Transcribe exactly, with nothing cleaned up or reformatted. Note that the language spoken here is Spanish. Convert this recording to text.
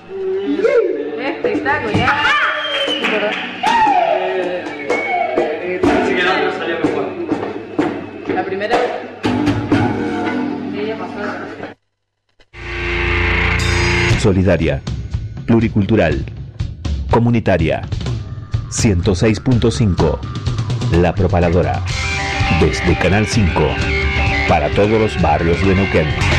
Espectacular. Así que el otro salió mejor. La primera vez. Ella pasó. Solidaria, pluricultural, comunitaria. ciento seis punto cinco. La Propaladora. Desde Canal cinco. Para todos los barrios de Neuquén.